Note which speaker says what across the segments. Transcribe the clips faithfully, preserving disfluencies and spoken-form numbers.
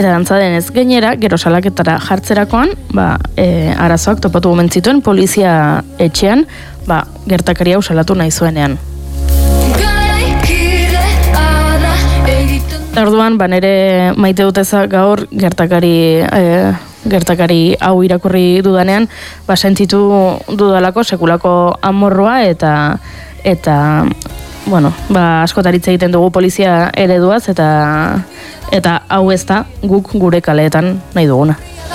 Speaker 1: Eta dantza denez gainera, gero salaketara jartzerakoan, ba, e, arazoak topatu gomen zituen polizia etxean, ba, gertakari hau salatu nahi zuenean. Orduan, ba, nere maite duteza gaur gertakari, e, gertakari hau irakurri dudanean, ba, sentitu dudalako sekulako amorrua eta eta bueno, ba, askotaritza egiten dugu polizia ereduaz eta eta hau ez da guk gure kaleetan nahi duguna.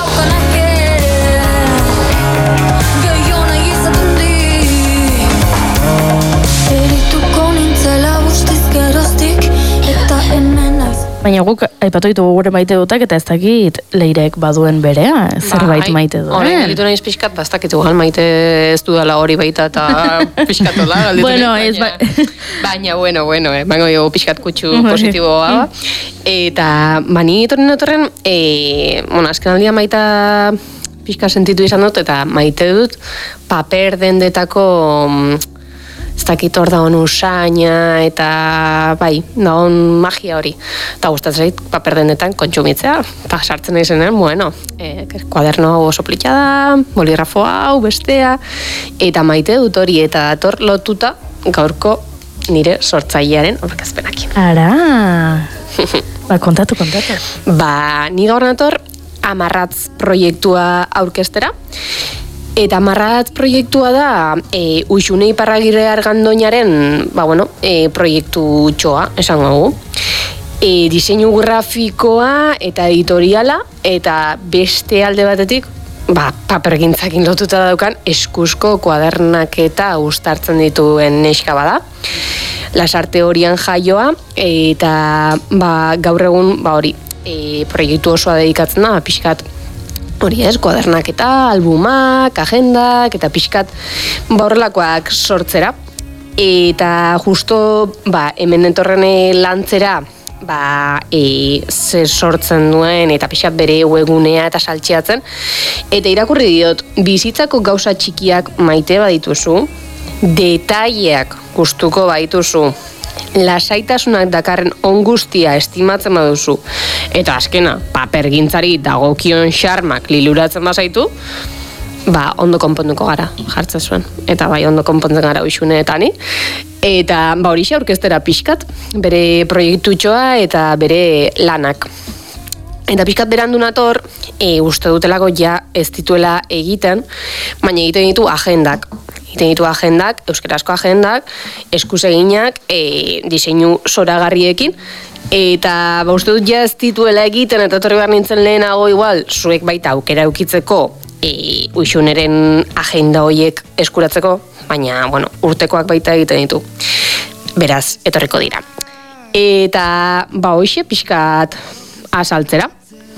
Speaker 1: Baina guk aipatu ditugu gure maite dutak eta ez dakit Leirek baduen berea, zerbait maite duen.
Speaker 2: Horrein, galitu nahiz pixkat, bastakit igual maite ez dudala hori baita eta pixkatola.
Speaker 1: Bueno, ez ba...
Speaker 2: Baina, bueno, bueno, eh, bango jo pixkat kutsu positiboa. Eta, bani itoren otorren, e, bueno, azken aldia maita pixka sentitu izan dut, eta maite dut paper dendetako... ez dakit hor da hon usaina, eta bai, da hon magia hori. Eta gustatzen zait, paper dendetan kontsumitzea, eta sartzen nahi zenen, bueno, e, kuaderno oso plitxa da, boligrafo hau, bestea, eta maite dut hori, eta dator lotuta gaurko nire sortzailearen aurkezpenakin.
Speaker 1: Ara, ba, kontatu, kontatu.
Speaker 2: Ba, ni gaur nator amarratz proiektua aurkeztera, eta amarratz proiektua da e, Uxune Iparragirre Argandoñaren ba, bueno, e, proiektu txoa, esango dugu. E, diseinu grafikoa eta editoriala, eta beste alde batetik, ba, papergintzakin lotuta daukan eskuzko kuadernak eta uztartzen dituen neska bada. Lasarte horian jaioa, eta ba, gaur egun ba, hori, e, proiektu osoa dedikatzen da, pixkat, hori ez, kuadernak eta albumak, agendak, eta pixkat horrelakoak sortzera. Eta justo, ba, hemen entorren lantzera, ba, e, zer sortzen duen, eta pixkat bere webgunea eta saltxeatzen. Eta irakurri diot, bizitzako gauza txikiak maite badituzu, detaileak gustuko badituzu, lasaitasunak dakarren ongustia estimatzen baduzu, eta azkena, papergintzari dagokion xarmak liluratzen bazaitu, ba, ondo konponduko gara, jartzen zuen. Eta bai, ondo konpontzen gara Uxuneetani. Eta, ba, hori xa orkestera pixkat, bere proiektutxoa eta bere lanak. Eta pixkat berandu nator, e, uste dutelako ja ez dituela egiten, baina egiten ditu agendak. Egiten ditu agendak, euskarazko agendak, eskuz eginak, e, diseinu zoragarriekin, eta ba, uste dut ja ez dituela egiten, eta torri behar nintzen lehenago igual, zuek baita aukera eukitzeko, e, Uxuneren agenda horiek eskuratzeko, baina, bueno, urtekoak baita egiten ditu. Beraz, etorriko dira. Eta, ba, hoxe, pixkat azaltzera.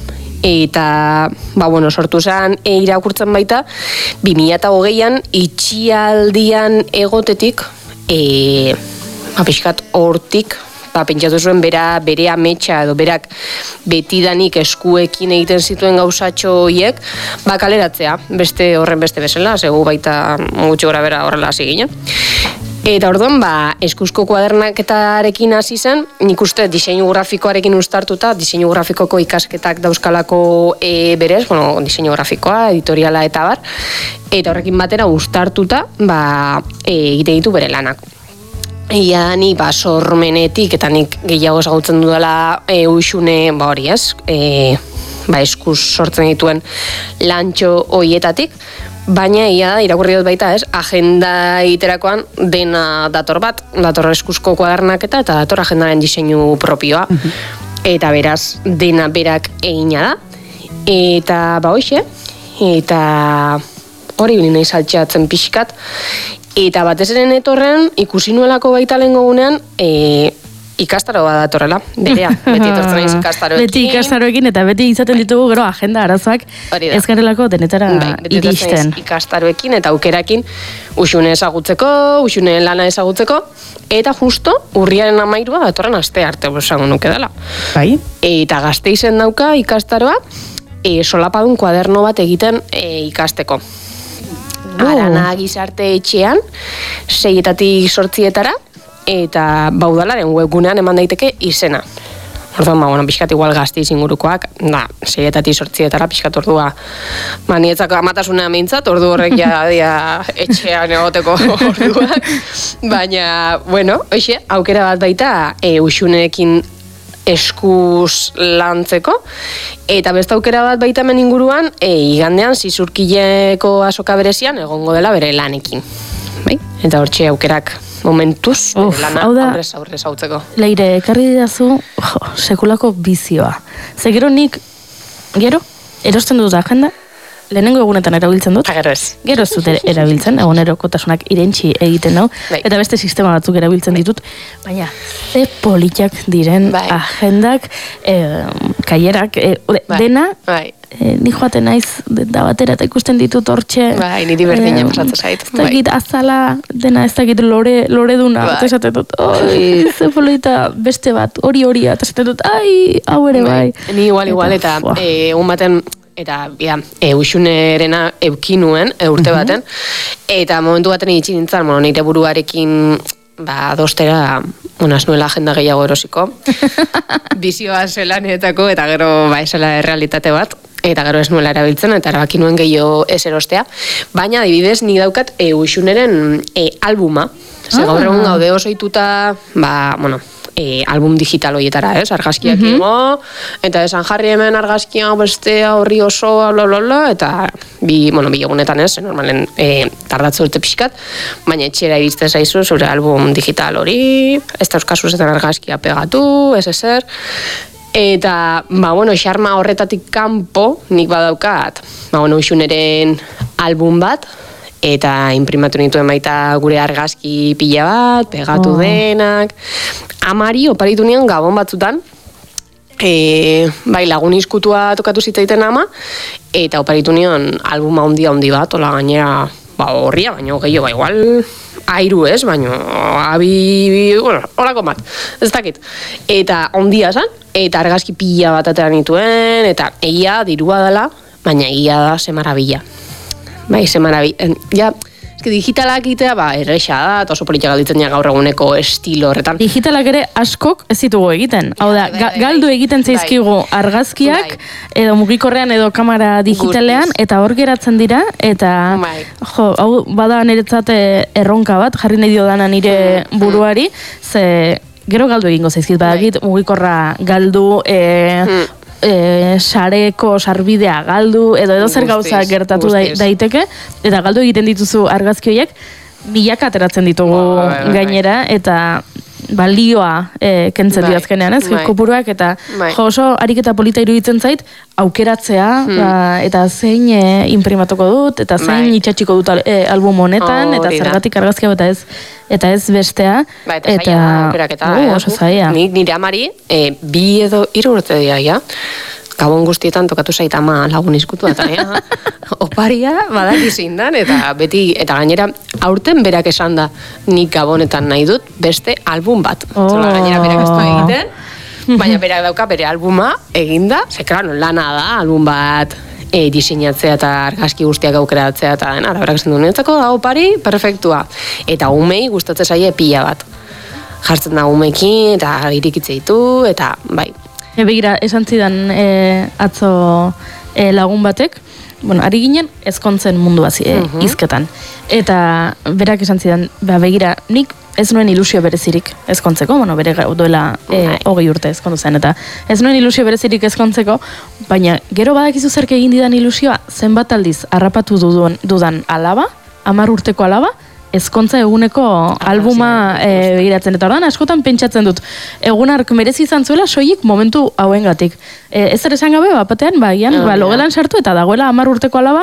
Speaker 2: Eta, ba, bueno, sortu zen e, irakurtzen baita, bi mila hogeian itxialdian egotetik, e, ba, pixkat hortik, ba, pentsatu zuen bera, bere ametsa edo berak betidanik eskuekin egiten zituen gauzatxo horiek, ba, kaleratzea, beste horren beste bezala, zegu baita gutxi gora bera horrela hasi ginen. Eta orduan, ba, eskuzko kuadernaketarekin hasi zen, nik uste diseinu grafikoarekin uztartuta, diseinu grafikoko ikasketak dauzkalako e, berez, bueno, diseinu grafikoa, editoriala eta bar, eta horrekin batera uztartuta, ba, e, egite ditu bere lanak. Ia ni, ba, sormenetik, eta nik gehiago ezagutzen dudala e, Uxune, ba, hori ez, e, ba, eskuz sortzen dituen lantxo hoietatik, baina ia da, irakurri dut baita ez, agenda iterakoan dena dator bat, dator eskuzko kuadernaketa eta dator agendaren diseinu propioa. Eta beraz, dena berak egina da. Eta ba hoxe, eta hori bilin nahi saltxeatzen pixkat. Eta batez eren etorren, ikusi nuelako baita lehen gogunean, e, ikastaroa datorrela, berea, beti etortzen naiz ikastaroekin.
Speaker 1: Beti ikastaroekin, eta beti izaten ditugu gero agenda arazoak ez garelako denetara
Speaker 2: bai, beti
Speaker 1: iristen.
Speaker 2: Ikastaroekin eta aukerakin Uxune ezagutzeko, Uxune lana ezagutzeko, eta justo urriaren amairua datorren aste arte esango nuke dela.
Speaker 1: Bai.
Speaker 2: Eta Gasteizen dauka ikastaroa, e, solapadun kuaderno bat egiten e, ikasteko. Arana gizarte etxean, seietatik sortzietara, eta baudalaren webgunean eman daiteke izena. Orduan, ba, bueno, pixkat igual gaztiz ingurukoak, da, seietatik sortzietara pixkat ordua, ba, nietzako amatasuna mintzat, ordu horrek ja, dia, etxean egoteko orduak, baina, bueno, hoxe, aukera bat baita, e, usunekin eskuz lantzeko, eta beste aukera bat baita hemen inguruan, e, igandean zizurkileko azoka berezian egongo dela bere lanekin. Bai? Eta hortxe aukerak momentuz,
Speaker 1: Uf,
Speaker 2: lana
Speaker 1: hau da,
Speaker 2: aurrez aurrez hautzeko.
Speaker 1: Leire, ekarri didazu, jo, sekulako bizioa. Ze gero nik, gero, erosten dut agenda, lehenengo egunetan erabiltzen dut.
Speaker 2: Gero ez.
Speaker 1: Gero ez dut ere- erabiltzen, egunerokotasunak irentxi egiten nau,
Speaker 2: Bai.
Speaker 1: eta beste sistema batzuk erabiltzen ditut, baina ze politak diren
Speaker 2: Bai.
Speaker 1: agendak, eh, kaierak, eh, ode,
Speaker 2: Bai.
Speaker 1: dena,
Speaker 2: Bai.
Speaker 1: Eh, ni joaten naiz da batera eta ikusten ditut hortxe.
Speaker 2: Bai, niri berdina pasatzen zait.
Speaker 1: Ez dakit azala, dena ez dakit lore, lore duna.
Speaker 2: Bai.
Speaker 1: Eta esaten dut, oi, ze polita beste bat, hori horia. Eta esaten dut, ai, hau ere bai.
Speaker 2: Ni igual, igual, eta
Speaker 1: Fua.
Speaker 2: eh, egun baten, eta, ja, e, usunerena eukinuen, e, urte baten, eta momentu baten itxi nintzen, bueno, nire buruarekin, ba, dostera, bueno, ez nuela agenda gehiago erosiko, bizioa zelanetako, eta gero, ba, esela errealitate bat, eta gero ez nuela erabiltzen, eta erabaki nuen gehiago ez erostea, baina, adibidez, ni daukat e, usuneren e, albuma, ze gaur egun gaude oso ohituta, ba, bueno, e, album digital horietara, ez? Argazkiak igo, eta esan jarri hemen argazkia bestea horri oso, bla, bla, bla, eta bi, bueno, bi egunetan ez, normalen e, tardatze urte pixkat, baina etxera iristen zaizu zure album digital hori, ez dauzkazuzetan argazkia pegatu, ez ezer, eta, ba, bueno, xarma horretatik kanpo, nik badaukat, ba, bueno, usuneren album bat, eta imprimatu nituen baita gure argazki pila bat, pegatu
Speaker 1: Oh.
Speaker 2: denak. Amari oparitu nion gabon batzutan, e, bai lagun izkutua tokatu zitzaiten ama, eta oparitu nion albuma handia handi bat, ola gainera, ba horria, baina gehiago, ba igual airu ez, baina abi, bueno, horako bat, ez dakit. Eta handia zan, eta argazki pila bat atera nituen, eta egia dirua dela, baina egia da ze marabila. Bai, ze marabila. Ja, eske digitalak itea, ba, erresa da, eta oso politia galditzen ja gaur eguneko estilo horretan.
Speaker 1: Digitalak ere askok ez ditugu egiten. Hau da,
Speaker 2: Bai, bai,
Speaker 1: ga-
Speaker 2: bai,
Speaker 1: galdu
Speaker 2: bai.
Speaker 1: egiten zaizkigu argazkiak,
Speaker 2: Bai.
Speaker 1: edo mugikorrean edo kamera digitalean,
Speaker 2: Guztiz.
Speaker 1: eta hor geratzen dira, eta
Speaker 2: Bai.
Speaker 1: jo, hau bada niretzat eh, erronka bat, jarri nahi diodana nire buruari, ze gero galdu egingo zaizkit, badakit mugikorra galdu, e, e, sareko sarbidea galdu, edo edo zer
Speaker 2: Guztiz,
Speaker 1: gauza gertatu dai-
Speaker 2: guztiz.
Speaker 1: daiteke, eta galdu egiten dituzu argazki horiek, milaka ateratzen ditugu
Speaker 2: Bai, bai, bai.
Speaker 1: gainera, eta balioa e, kentzen
Speaker 2: Bai,
Speaker 1: diazkenean, ez?
Speaker 2: bai.
Speaker 1: Kopuruak, eta
Speaker 2: Bai.
Speaker 1: jo oso ariketa polita iruditzen zait, aukeratzea, ba, eta zein e, imprimatuko dut, eta zein
Speaker 2: Bai.
Speaker 1: itxatxiko dut al- e, album honetan, eta
Speaker 2: Hori da.
Speaker 1: zergatik argazkia eta ez eta ez bestea.
Speaker 2: Ba, eta zaila da, aukeraketa,
Speaker 1: uh,
Speaker 2: eh?
Speaker 1: oso zaila.
Speaker 2: Nik nire amari, e, bi edo hiru urte dira, ja. Gabon guztietan tokatu zait ama lagun izkutu eta, ja. Oparia, badaki zein dan, eta beti, eta gainera, aurten berak esan da, nik gabonetan nahi dut beste album bat.
Speaker 1: Oh.
Speaker 2: Zola, gainera berak ez du egiten, baina berak dauka bere albuma eginda, ze, klaro, lana da, album bat e, diseinatzea eta argazki guztiak aukeratzea eta dena, ara berak esan du, niretzako da opari, perfektua. Eta umei gustatzen zaie pila bat. Jartzen da umekin, eta irikitze ditu, eta bai.
Speaker 1: E, begira, esan zidan e, atzo e, lagun batek, bueno, ari ginen ezkontzen mundu bazi, e, hizketan. Eta berak esan zidan, ba, begira, nik ez nuen ilusio berezirik ezkontzeko, bueno, bere gau- duela e,
Speaker 2: Bai.
Speaker 1: hogei urte ezkondu zen, eta ez nuen ilusio berezirik ezkontzeko, baina gero badakizu zerk egin didan ilusioa, zenbat aldiz harrapatu dudan, dudan alaba, hamar urteko alaba, ezkontza eguneko albuma e, begiratzen, eta ordan askotan pentsatzen dut, egun ark merezi izan zuela soilik momentu hauengatik. E, ez ere esan gabe, bapatean, ba, gian,
Speaker 2: Hori
Speaker 1: ba,
Speaker 2: da.
Speaker 1: logelan sartu eta dagoela hamar urteko alaba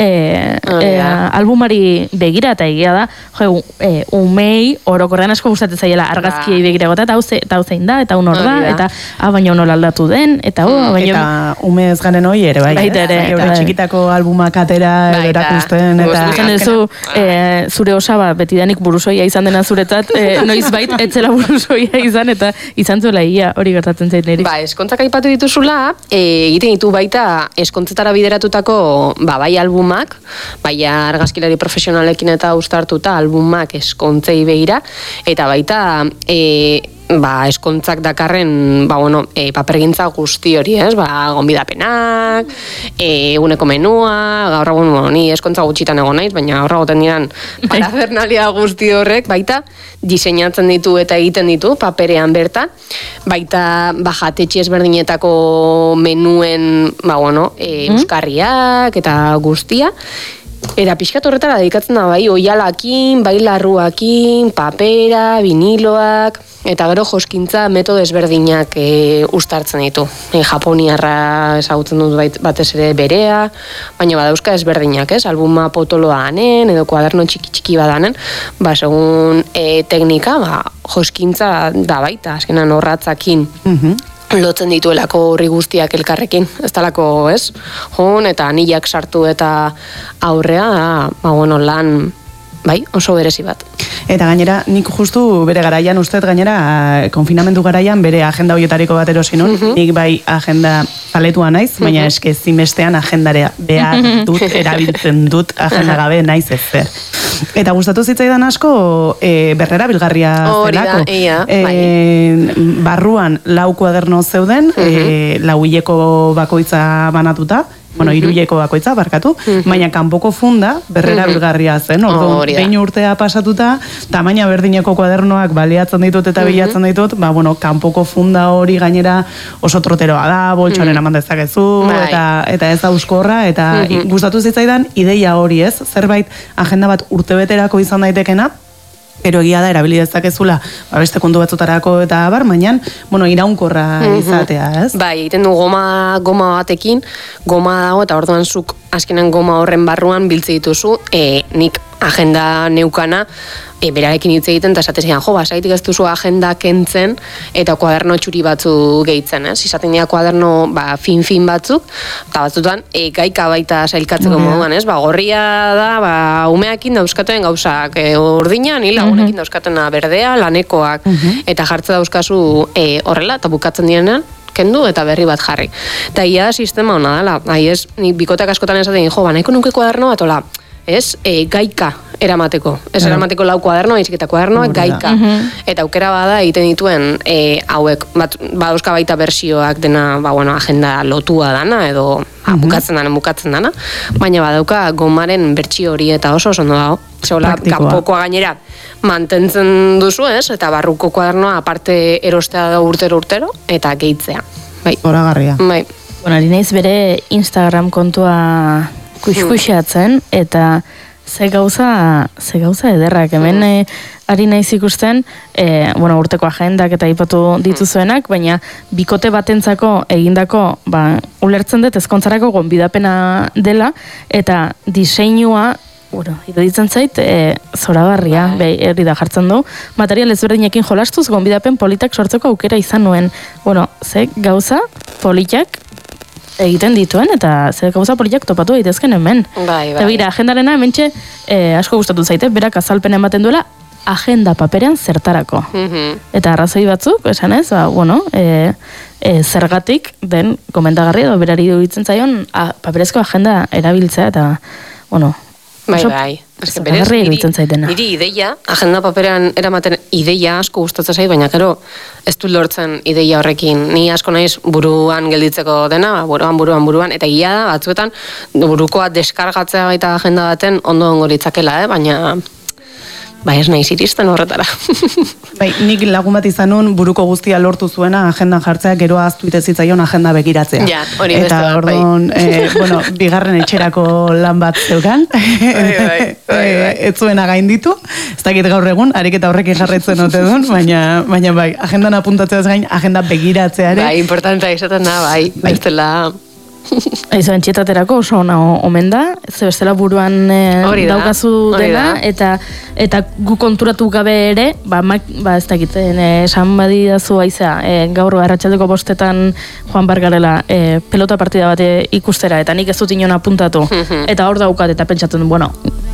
Speaker 1: e,
Speaker 2: Hori
Speaker 1: e,
Speaker 2: da.
Speaker 1: albumari begira eta egia da, jo, e, umei orokorrean asko gustatzen zaiela argazkiei
Speaker 2: Bai.
Speaker 1: begira gota, eta hau ze- eta hau zein da, eta hau nor da,
Speaker 2: Hori da.
Speaker 1: eta ah, baina nola aldatu den, eta hau, baina...
Speaker 3: Eta ume ez garen hoi ere, bai.
Speaker 1: Baita ere,
Speaker 3: Eure
Speaker 1: bai.
Speaker 3: txikitako albumak atera,
Speaker 2: Baita.
Speaker 3: erakusten, eta...
Speaker 1: Esan duzu, e, zure osaba betidanik burusoia izan dena zuretzat, e, noiz bait, etzela burusoia izan, eta izan zuela ia, hori gertatzen zait niri.
Speaker 2: Ba, eskontzak aipatu dituzula, e, egiten ditu baita eskontzetara bideratutako ba, bai albumak, bai argazkilari profesionalekin eta uztartuta albumak eskontzei begira, eta baita e, ba, eskontzak dakarren, ba, bueno, e, papergintza guzti hori, ez? Ba, gonbidapenak, e, eguneko menua, gaur egun, bueno, ni eskontza gutxitan egon naiz, baina gaur egoten diran parafernalia guzti horrek, baita, diseinatzen ditu eta egiten ditu, paperean bertan, baita, ba, jatetxe ezberdinetako menuen, ba, bueno, e, euskarriak eta guztia, eta pixkat horretara dedikatzen da bai oialakin, bai larruakin, papera, viniloak, eta gero joskintza metodo ezberdinak e, ustartzen ditu. E, Japoniarra ezagutzen dut bait, batez ere berea, baina badauzka ezberdinak, ez? Albuma potoloa anen, edo kuaderno txiki-txiki badanen, ba, segun e, teknika, ba, joskintza da baita, azkenan horratzakin. Mhm. Lotzen dituelako horri guztiak elkarrekin, ez talako, ez? Hon, eta anilak sartu eta aurrea, ba, bueno, lan, bai, oso berezi bat.
Speaker 3: Eta gainera, nik justu bere garaian, uste gainera, konfinamendu garaian, bere agenda horietariko bat erosi nun, uh-huh. nik bai agenda paletua naiz, uh-huh. baina eske zinbestean agendarea behar dut, erabiltzen dut, agenda gabe naiz ez zer. Eta gustatu zitzaidan asko, e, berrera bilgarria zelako.
Speaker 2: Ia,
Speaker 3: e, bai. Barruan lau kuaderno zeuden, uh-huh. e, lau hileko bakoitza banatuta, bueno, hiruileko bakoitza, barkatu, uh-huh. baina kanpoko funda berrera uh-huh. bilgarria zen. Orduan, oh, behin urtea pasatuta, tamaina berdineko kuadernoak baliatzen ditut eta uh-huh. bilatzen ditut, ba, bueno, kanpoko funda hori gainera oso troteroa da, boltsoaren uh-huh. eman dezakezu, eta, eta ez da euskorra, eta uh-huh. gustatu zitzaidan ideia hori, ez? Zerbait agenda bat urtebeterako izan daitekena, pero egia da, erabili dezakezula, ba, beste kontu batzutarako eta bar, baina, bueno, iraunkorra izatea, ez?
Speaker 2: Bai, egiten du goma, goma batekin, goma dago, eta orduan zuk azkenan goma horren barruan biltze dituzu, e, nik agenda neukana, e, berarekin hitz egiten, eta esaten zian, jo, basaitik ez duzu agenda kentzen, eta kuaderno txuri batzu gehitzen, ez? Izaten dira kuaderno, ba, fin-fin batzuk, eta batzutan, e, gaika baita sailkatzeko moduan, ez? Ba, gorria da, ba, umeakin dauzkaten gauzak e, urdina, ni lagunekin dauzkatena berdea, lanekoak, eta jartze dauzkazu e, horrela, eta bukatzen direnean, kendu eta berri bat jarri. Eta ia sistema hona dela, ahi ez, nik bikotak askotan esaten, jo, ba, nahiko nuke kuaderno bat, ola, ez, e, gaika eramateko. Ez eramateko lau kuaderno, izik eta kuadernoak gaika. Eta aukera bada egiten dituen e, hauek, bat, badauzka baita bersioak dena, ba, bueno, agenda lotua dana, edo uh-huh. bukatzen dana, bukatzen dana, baina badauka gomaren bertsio hori eta oso oso ondo dago. Zeola, kanpokoa gainera mantentzen duzu, ez? Eta barruko kuadernoa aparte erostea da urtero urtero, eta gehitzea. Bai.
Speaker 3: Horagarria.
Speaker 2: Bai.
Speaker 1: Bueno, ari naiz bere Instagram kontua kuxkuxeatzen, eta ze gauza, ze gauza ederrak, hemen mm. e, ari naiz ikusten, e, bueno, urteko agendak eta ipatu dituzuenak, baina bikote batentzako egindako, ba, ulertzen dut ezkontzarako gonbidapena dela, eta diseinua, bueno, iruditzen zait, e, zoragarria, bai, herri da jartzen du, material ezberdinekin jolastuz, gonbidapen politak sortzeko aukera izan nuen. Bueno, ze gauza politak egiten dituen, eta ze gauza poliak topatu daitezken hemen.
Speaker 2: Bai, bai.
Speaker 1: Eta bira, agendarena hementxe e, asko gustatu zaite, berak azalpena ematen duela, agenda paperean zertarako. Mm-hmm. Eta arrazoi batzuk, esan ez, ba, bueno, e, e, zergatik den komentagarri edo berari duditzen zaion a, paperezko agenda erabiltzea, eta, bueno,
Speaker 2: bai, bai. Eske berez, niri, niri ideia, agenda paperean eramaten ideia asko gustatzen zait, baina gero ez du lortzen ideia horrekin. Ni asko naiz buruan gelditzeko dena, buruan, buruan, buruan, eta gila da, batzuetan burukoa deskargatzea baita agenda baten ondo ongo litzakela, eh? Baina bai, ez naiz iristen horretara.
Speaker 3: Bai, nik lagun bat izan nun buruko guztia lortu zuena agendan jartzea, gero ahaztu itezitzaion agenda begiratzea.
Speaker 2: Ja, hori beste
Speaker 3: bat, bai. Eta orduan, eh, bueno, bigarren etxerako lan bat zeukan. Bai, bai, bai, bai. Ez zuena gainditu, ez dakit gaur egun, ariketa horrekin jarretzen ote duen, baina, baina bai, agendan apuntatzeaz gain, agenda begiratzeare.
Speaker 2: Bai, importantea izaten da, bai, bai. Bestela...
Speaker 1: Aizu, antxietaterako oso ona omen da, ze bestela buruan e, daukazu dena, eta eta gu konturatu gabe ere, ba, mak, ba ez dakiten, esan badi dazu aizea, e, gaur arratsaldeko bostetan joan bargarela e, pelota partida bate ikustera, eta nik ez dut inon apuntatu, eta hor daukat, eta pentsatzen, bueno,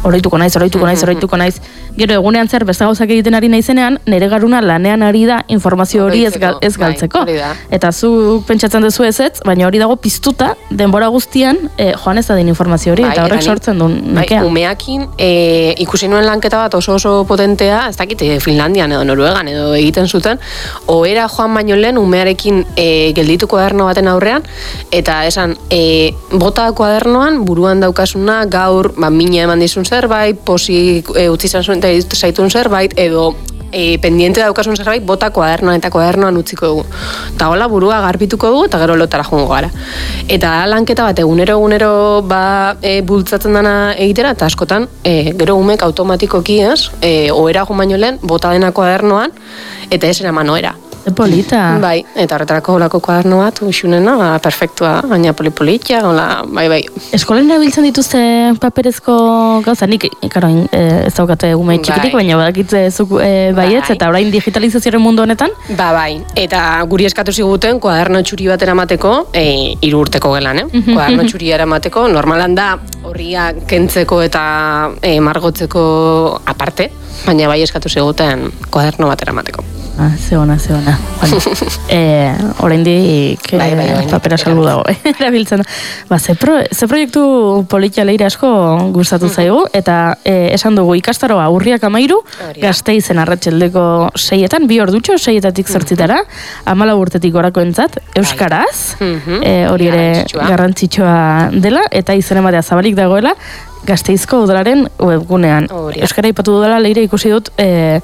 Speaker 1: oroituko naiz, oroituko naiz, oroituko naiz. Gero egunean zer beste gauzak egiten ari naizenean, nire garuna lanean ari da informazio hori ez, gal, ez galtzeko. Eta zu pentsatzen duzu ez ez, baina hori dago piztuta, denbora guztian, eh, joan ez da din informazio hori, eta horrek sortzen du nekea.
Speaker 2: Bai, umeakin, e, ikusi nuen lanketa bat oso oso potentea, ez dakit, Finlandian edo Noruegan edo egiten zuten, ohera joan baino lehen umearekin e, gelditu kuaderno baten aurrean, eta esan, e, bota kuadernoan, buruan daukasuna, gaur, ba, mina eman dizun zerbait, posi e, utzi zaitun zerbait, edo e, pendiente daukasun zerbait, bota kuadernoan eta kuadernoan utziko dugu. Eta hola burua garbituko dugu, eta gero lotara joango gara. Eta lanketa bat, egunero egunero ba, e, bultzatzen dana egitera, eta askotan, e, gero umek automatikoki ez, e, ohera joan baino lehen, bota dena kuadernoan, eta ez eraman ohera.
Speaker 1: Polita.
Speaker 2: Bai, eta horretarako holako kuaderno bat, uxunena, ba, perfektua, gaina polipolitia, hola, bai, bai.
Speaker 1: Eskolen erabiltzen dituzte paperezko gauza, nik, karo, e, ez daukate gume txikitik, bai. Baina badakitze zuk e, baietz, bai. Eta orain digitalizazioaren mundu honetan?
Speaker 2: Ba, bai, eta guri eskatu ziguten kuaderno txuri bat eramateko, e, hiru urteko gelan, eh? Mm-hmm. Kuaderno txuri eramateko, normalan da horria kentzeko eta e, margotzeko aparte, baina bai eskatu ziguten kuaderno bat eramateko.
Speaker 1: Ah, zeona, zeona. Bueno, eh, oraindik eh, bai, bai, bai, papera salbu dago, eh? Erabiltzen. Ba, ze, pro, ze proiektu politia leire asko gustatu zaigu, eta eh, esan dugu ikastaroa urriak amairu, Gasteizen arratsaldeko seietan, bi ordutxo, seietatik zortzitara, amala urtetik gorako entzat, euskaraz, eh, hori ere garrantzitsua dela, eta izen ematea zabalik dagoela, Gasteizko udalaren webgunean. Euskara ipatu dudala, leire ikusi dut, e,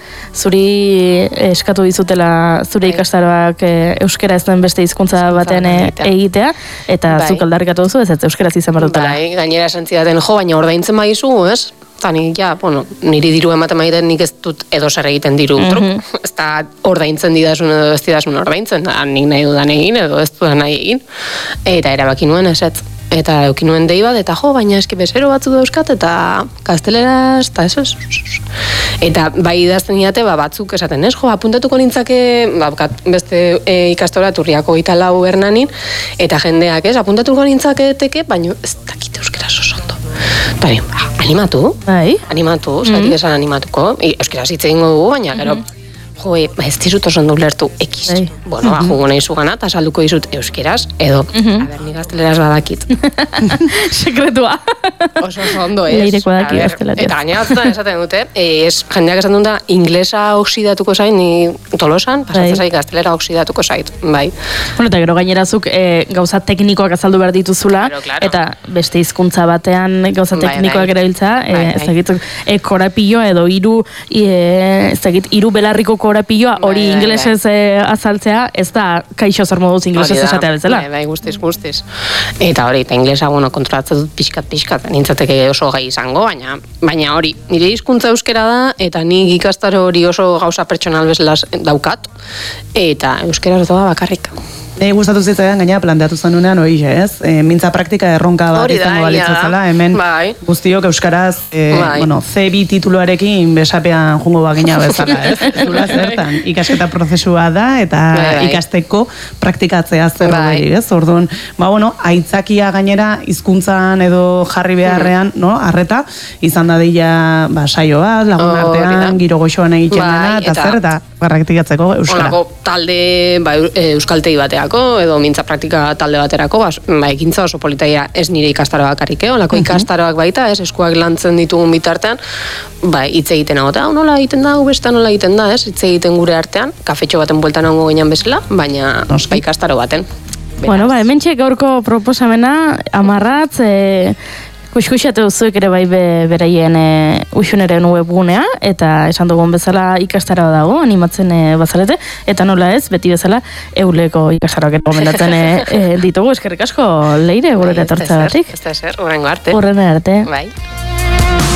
Speaker 1: zuri eskatu dizutela zure ikastaroak e, euskara ez den beste hizkuntza batean e, egitea, eta bai. Zuk aldarrikatu duzu, ez ez euskaraz izan behar dutela.
Speaker 2: Bai, gainera esan zidaten, jo, baina ordaintzen baizu, ez? Eta nik, ja, bueno, niri diru ematen maiten nik ez dut edo zer egiten diru mm -hmm. truk. Ez da ordaintzen didasun edo ez didasun ordaintzen, da, nik nahi dudan egin edo ez dudan nahi egin. Eta erabaki nuen esetz. Eta eukin nuen dei bat, eta jo, baina eski bezero batzu dauzkat, eta gazteleraz, eta ez, ez, ez. Eta bai idazten diate, ba, batzuk esaten, ez, jo, apuntatuko nintzake, ba, beste e, ikastora turriako gita lau bernanin, eta jendeak, ez, apuntatuko nintzaketeke, baina ez dakit euskaraz oso ondo. Eta animatu,
Speaker 1: bai.
Speaker 2: animatu, zaitik mm-hmm. esan animatuko, euskaraz hitz egingo dugu, baina, gero, mm-hmm. Jo, ba, ez dizut oso ondo ulertu ekiz. Hey. Bueno, ba, jugo nahi zugana, eta salduko dizut euskeraz, edo, mm-hmm. a ber, nik gazteleraz badakit.
Speaker 1: Sekretua.
Speaker 2: Oso oso ondo, ez?
Speaker 1: Leireko daki gazteleraz.
Speaker 2: Eta gaina batzutan esaten dute, ez, jendeak esan dut da, inglesa oksidatuko zain, ni tolosan, pasatzen zait gaztelera oksidatuko zait, bai.
Speaker 1: Bueno, eta gero gainerazuk e, gauza teknikoak azaldu behar dituzula, claro, claro. Eta beste hizkuntza batean gauza teknikoak bai, bai. Erabiltza, bai, bai. Ez dakit, e, korapilloa edo hiru, e, ez dakit, hiru belarriko korapilloa, hori bai, inglesez bai. E, azaltzea, ez da kaixo zer moduz inglesez esatea bezala.
Speaker 2: Bai, bai, guztiz, guztiz. Eta hori, eta inglesa, bueno, kontrolatzen dut pixkat, pixkat, nintzateke oso gai izango, baina baina hori, nire hizkuntza euskera da, eta nik ikastaro hori oso gauza pertsonal bezala daukat, eta euskera doa bakarrik.
Speaker 3: Nei gustatu zitzaidan gaina planteatu zenunean hori, ez? E, mintza praktika erronka bat izango balitzazela, hemen bai. Guztiok euskaraz, e, bai. Bueno, C bi tituluarekin besapean jungo bagina bezala, ez? Zula zertan, ikasketa prozesua da, eta bai. Ikasteko praktikatzea zer bai. Hori, ez? Orduan, ba, bueno, aitzakia gainera hizkuntzan edo jarri beharrean, mm. no? Arreta, izan da dira, ba, saio bat, lagun oh, artean, giro goxoan egiten bai, dena, eta, eta zer, eta praktikatzeko euskara.
Speaker 2: Olako talde, ba, euskaltegi bateak, edo mintza praktika talde baterako, ba, ba ekintza oso politaia ez nire ikastaro bakarrik, eh? Olako uh-huh. ikastaroak baita, ez, eskuak lantzen ditugun bitartean, ba, hitz egiten hau, eta nola egiten da, ubesta nola egiten da, ez, hitz egiten gure artean, kafetxo baten bueltan ongo ginen bezala, baina ba, ikastaro baten. Beraz.
Speaker 1: Bueno, ba, hemen txek gaurko proposamena, amarratz, e, kuskusiatu zuek ere bai be, beraien e, uxuneren webgunea, eta esan dugun bezala ikastara dago, animatzen e, bazalete, eta nola ez, beti bezala, euleko ikastaroak ere gomendatzen e, e, ditugu, eskerrik asko, Leire, gure etortza batik.
Speaker 2: Ez da eser, horrengo arte.
Speaker 1: Horrengo arte.
Speaker 2: Bai.